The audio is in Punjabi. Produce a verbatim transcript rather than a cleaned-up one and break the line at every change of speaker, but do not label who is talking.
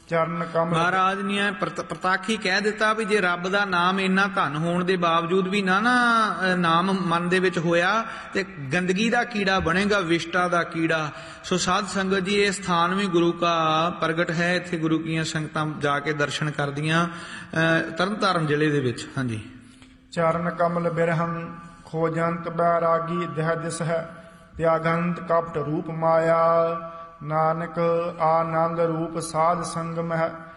ਚਰਨ ਕਮਲ।
ਮਹਾਰਾਜ ਨੇ ਪ੍ਰਤਾਖੀ ਕਹਿ ਦਿੱਤਾ ਵੀ ਜੇ ਰੱਬ ਦਾ ਨਾਮ ਇੰਨਾ ਧਨ ਹੋਣ ਦੇ ਬਾਵਜੂਦ ਵੀ ਨਾ ਨਾ ਨਾਮ ਮਨ ਦੇ ਵਿੱਚ ਹੋਇਆ ਤੇ ਗੰਦਗੀ ਦਾ ਕੀੜਾ ਬਣੇਗਾ, ਵਿਸ਼ਟਾ ਦਾ ਕੀੜਾ। ਸੋ ਸਾਧ ਸੰਗਤ ਜੀ, ਇਹ ਸਥਾਨ ਵੀ ਗੁਰੂ ਕਾ ਪ੍ਰਗਟ ਹੈ। ਇੱਥੇ ਗੁਰੂ ਕੀਆਂ ਸੰਗਤਾਂ ਜਾ ਕੇ ਦਰਸ਼ਨ ਕਰਦੀਆਂ ਤਰਨ ਤਾਰਨ ਜ਼ਿਲ੍ਹੇ ਦੇ ਵਿੱਚ। ਹਾਂਜੀ।
ਚਰਨ ਕਮਲ ਬਿਰਹੰ ਖੋਜੰਤ ਬੈਰਾਗੀ ਦਹ ਦਿਸ ਹੈ ਤਿਆਗੰਤ ਕਪਟ ਰੂਪ ਮਾਇਆ। ਨਾਨਕ ਆਨੰਦ ਰੂਪ ਸਾਧ ਸੰਗ ਮਹਿ